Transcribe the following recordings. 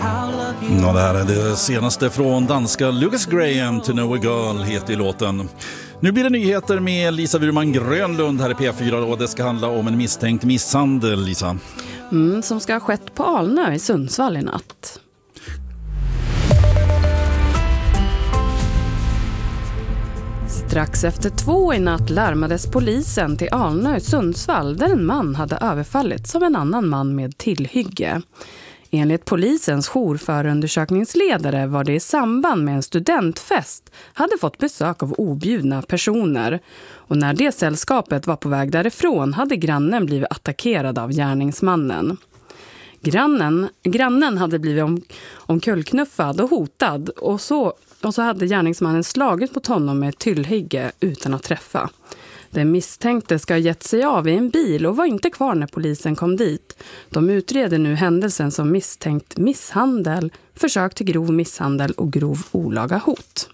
Ja, det här är det senaste från danska Lucas Graham, To Know a Girl heter i låten. Nu blir det nyheter med Lisa Wurman Grönlund här i P4 och det ska handla om en misstänkt misshandel, Lisa. Som ska ha skett på Alnö i Sundsvall i natt. Strax efter 2 i natt larmades polisen till Alnö i Sundsvall där en man hade överfallit som en annan man med tillhygge. Enligt polisens jourförundersökningsledare var det i samband med en studentfest hade fått besök av objudna personer. Och när det sällskapet var på väg därifrån hade grannen blivit attackerad av gärningsmannen. Grannen hade blivit omkullknuffad och hotad och så hade gärningsmannen slagit mot honom med ett tillhygge utan att träffa. Den misstänkte ska ha gett sig av i en bil och var inte kvar när polisen kom dit. De utreder nu händelsen som misstänkt misshandel, försök till grov misshandel och grov olaga hot.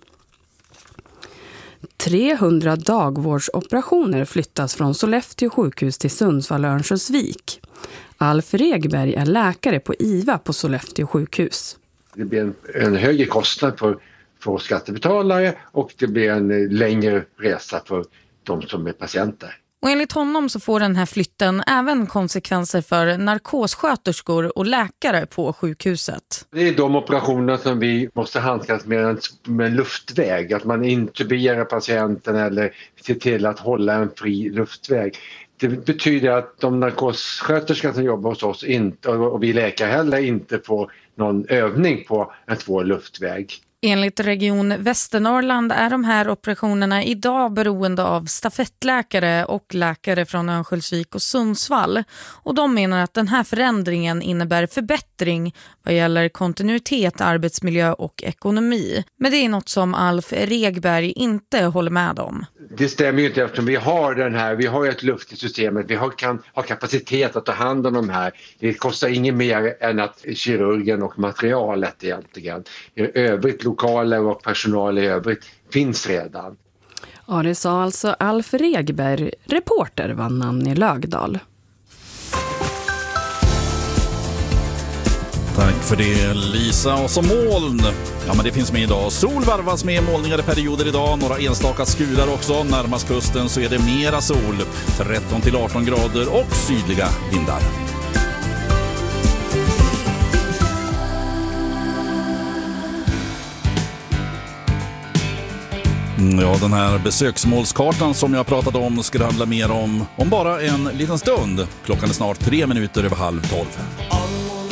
300 dagvårdsoperationer flyttas från Sollefteå sjukhus till Sundsvall och Örnsköldsvik. Alf Regberg är läkare på IVA på Sollefteå sjukhus. Det blir en högre kostnad för skattebetalare och det blir en längre resa för de som är patienter. Och enligt honom så får den här flytten även konsekvenser för narkossköterskor och läkare på sjukhuset. Det är de operationer som vi måste handskas med en luftväg. Att man intuberar patienten eller ser till att hålla en fri luftväg. Det betyder att de narkossköterskor som jobbar hos oss inte, och vi läkare heller inte får någon övning på en svår luftväg. Enligt Region Västernorrland är de här operationerna idag beroende av stafettläkare och läkare från Örnsköldsvik och Sundsvall. Och de menar att den här förändringen innebär förbättring vad gäller kontinuitet, arbetsmiljö och ekonomi. Men det är något som Alf Regberg inte håller med om. Det stämmer ju inte eftersom vi har ett luft i systemet, vi kan ha kapacitet att ta hand om de här. Det kostar inget mer än att kirurgen och materialet egentligen. I övrigt lokaler och personal i övrigt finns redan. Ja, det sa alltså Alf Regberg, reporter var namn i Lögdal. Tack för det, Lisa. Och som moln, ja men det finns med idag. Sol varvas med molningar i perioder idag. Några enstaka skudar också. Närmast kusten så är det mera sol. 13-18 grader och sydliga vindar. Ja, den här besöksmålskartan som jag pratade om ska det handla mer om bara en liten stund. Klockan är snart 3 minuter över 11:30.